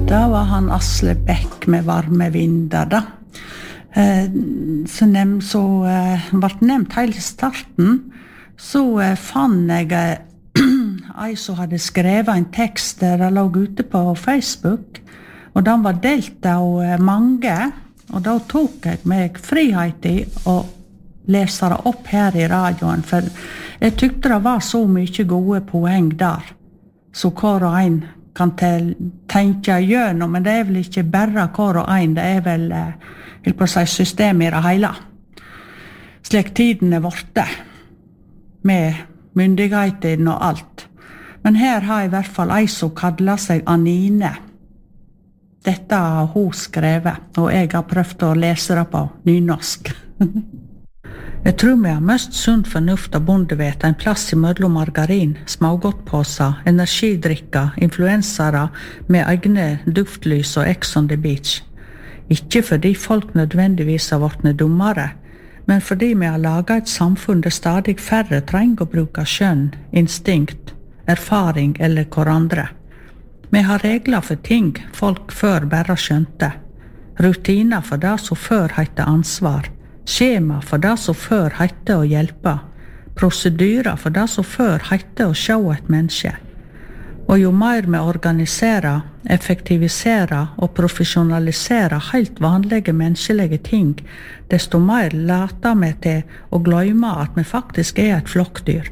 Da var han Asle Bæk med varme vinder da. Så ble nevnt helt i starten, så fann jeg ei som hadde skrevet en tekst der det lå ute på Facebook, og den var delt av mange, og da tok jeg meg frihet i å lese det opp her i radioen, for jeg tykte det var så mye gode poeng der, så hver og en kan tenke gjennom, men det er vel ikke bare hver og en, det er vel på å si system i det hele. Slik tiden er borte, med myndigheten og alt. Men her har jeg i hvert fall ei som kallar seg Anine. Dette har hun skrevet, og jeg har prøvd å lese det på nynorsk. Jeg tror vi har mest sunn fornuft og bondevet en plass i mellom margarin, smågodtpåser, energidrikker, influensere med egne duftlys og Ex on the Beach. Ikke fordi folk nødvendigvis har vært dummere, men fordi vi har laget et samfunn der stadig færre trenger å bruke skjønn, instinkt, erfaring eller hverandre. Vi har regler for ting folk før bare skjønte. Rutiner for det som før heter ansvar. Skjema for det som før heter å hjelpe. Prosedyrer for det som før heter å se et menneske. Og jo mer vi organiserer, effektiviserer og profesjonaliserer helt vanlige menneskelige ting, desto mer later vi til å glemme at vi faktisk er et flokkdyr.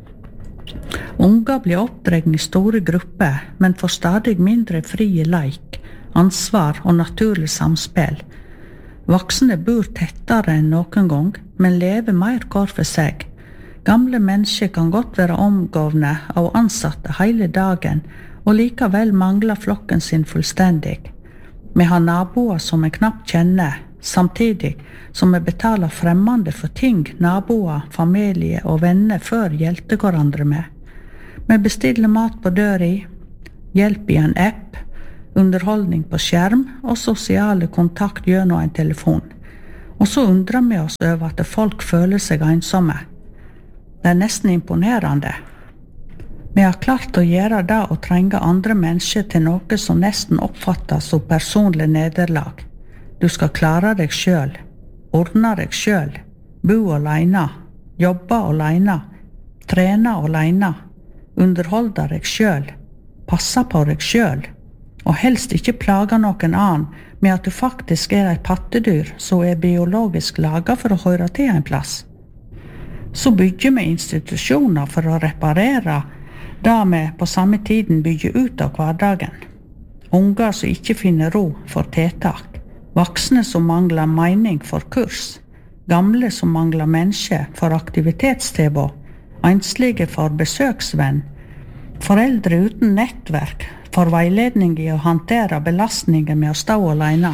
Unger blir oppdragne i store grupper, men får stadig mindre frie leik, ansvar og naturlig samspill. Voksne bor tettere enn noen gang, men lever mer hver for seg. Gamle mennesker kan godt være omgående og ansatte hele dagen, og likevel mangler flokken sin fullstendig. Vi har naboer som vi knapt kjenner, samtidig som vi betaler fremmede for ting naboer, familie og venner før hjelper hverandre med. Vi bestiller mat på døra, hjelp i en app, underholdning på skjerm og sosiale kontakt gjennom en telefon. Og så undrer vi oss over at folk føler seg ensomme. Det er nesten imponerende. Vi har klart å gjøre det å trenge andre mennesker til noe som nesten oppfattes som personlig nederlag. Du skal klare deg selv, ordne deg selv, bo alene, jobbe alene, trene alene, underholde deg selv, passe på deg selv, og helst ikke plage noen annen med at du faktisk er et pattedyr som er biologisk laget for å høre til en plass. Så bygger vi institusjoner for å reparere det vi på samme tiden bygger ut av hverdagen. Unger som ikke finner ro for tiltak, voksne som mangler mening for kurs, gamle som mangler mennesker for aktivitetstilbud, enslige for besøksvenn, foreldre uten nettverk for veiledning i å håndtere belastninger med å stå alene.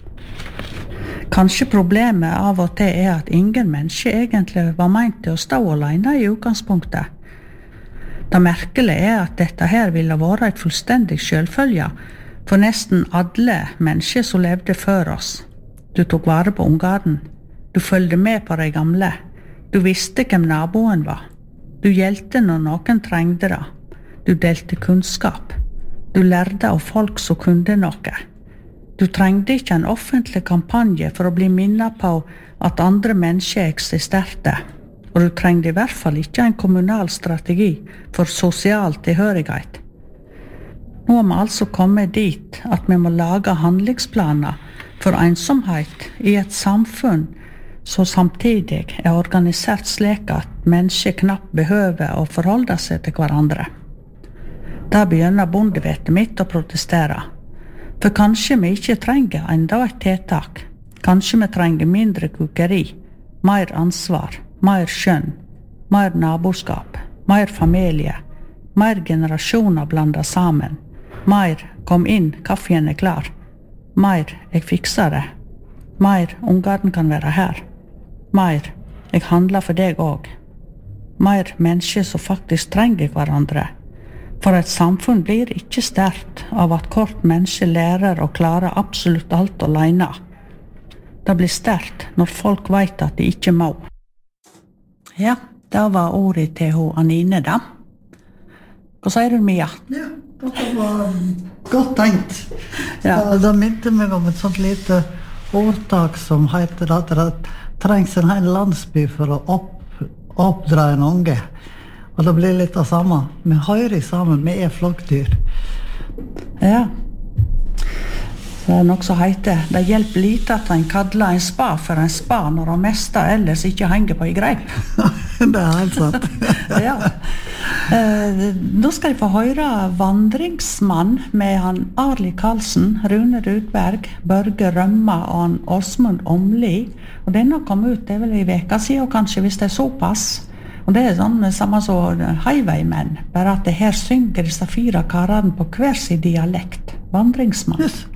Kanskje problemet av og til er at ingen menneske egentlig var meint til å stå alene i utgangspunktet. Det merkelige er at dette her ville være et fullstendig selvfølge for nesten alle mennesker som levde før oss. Du tok vare på ungene, du følgde med på de gamle, du visste hvem naboen var, du hjelpte når noen trengte det, du delte kunnskap, du lærte av folk som kunne noe. Du trengte ikke en offentlig kampanje for å bli minnet på at andre mennesker eksisterte, og du trengte i hvert fall ikke en kommunal strategi for sosial tilhørighet. Nå har vi altså kommet dit at vi må lage handlingsplaner for ensomhet i et samfunn som samtidig er organisert slik at mennesker knapt behøver å forholde seg til hverandre. Da begynner bondevetet mitt å protestere. For kanskje vi ikke trenger enda et tiltak. Kanskje vi trenger mindre kukeri, mer ansvar, mer skjønn, mer naboskap, mer familie, mer generasjoner blandet sammen, mer kom inn, kaffen er klar, mer jeg fikser det, mer ungene kan være her, mer jeg handler for deg også, mer mennesker som faktisk trenger hverandre. For et samfunn blir ikke sterkt av at hvert menneske lærer å klare absolutt alt alene. Det blir sterkt når folk vet at de ikke må. Ja, det var ordet til Anine da. Hva sier du, Mia? Ja, dette var Godt tenkt. Ja. Det minte meg om et sånt lite ordtak som heter at det trengs en hel landsby for å oppdra en unge. Og det blir litt av samme. Vi hører sammen, vi flokkdyr. Ja. Det nok så heter, det hjelper lite at en kadler en spa for en spa når han meste ellers ikke henger på i greip. Det helt sant. Ja. Nå skal jeg få høre Vandringsmann med han Arli Karlsen, Rune Rudberg, Børge Rømma og han Åsmund Åmli. Og denne kom ut, det vel i veka siden, og kanskje hvis det såpass. Og det sånn samme som Highwaymen, bare at det her synger disse 4 karene på hver sin dialekt. Vandringsmann. Yes.